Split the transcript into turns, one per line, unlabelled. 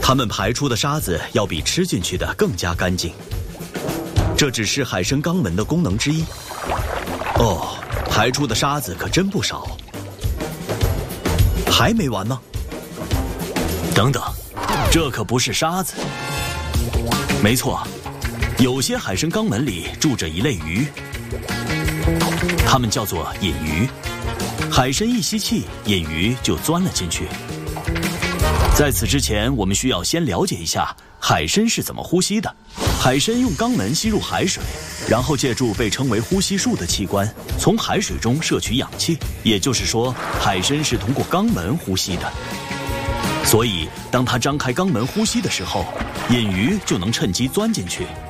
它们排出的沙子要比吃进去的更加干净。这只是海参肛门的功能之一。哦，排出的沙子可真不少。还没完吗？等等，这可不是沙子。没错，有些海参肛门里住着一类鱼，它们叫做隐鱼。海参一吸气，隐鱼就钻了进去。在此之前，我们需要先了解一下海参是怎么呼吸的。海参用肛门吸入海水，然后借助被称为呼吸术的器官，从海水中摄取氧气。也就是说，海参是通过肛门呼吸的。所以，当它张开肛门呼吸的时候，隐鱼就能趁机钻进去，